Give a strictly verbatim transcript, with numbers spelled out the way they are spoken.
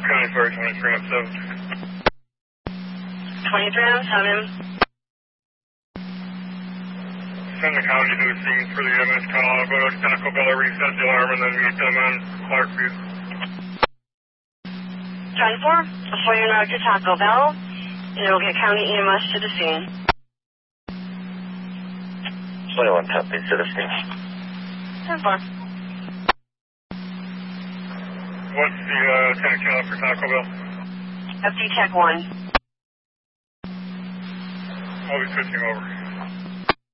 County Fire twenty-three oh seven. twenty-three oh seven. Send the county to the scene for the M S call. I'll go to Taco Bell, reset the alarm, and then meet them on Clarkview. ten four, before you know to Taco Bell, and it will get County E M S to the scene. twenty-one Tempe to the scene. ten four. What's the uh, attack channel for Taco Bell? F D Tech one. I'll be switching over.